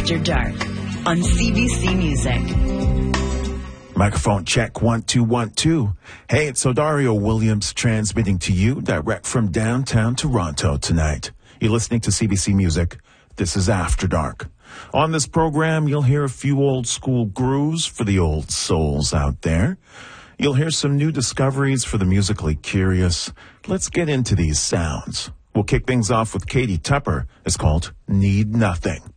After Dark on CBC Music. Microphone check, 1 2 1 2. Hey, it's Odario Williams transmitting to you direct from downtown Toronto tonight. You're listening to CBC Music. This is After Dark. On this program, you'll hear a few old school grooves for the old souls out there. You'll hear some new discoveries for the musically curious. Let's get into these sounds. We'll kick things off with Katie Tupper. It's called Need Nothing.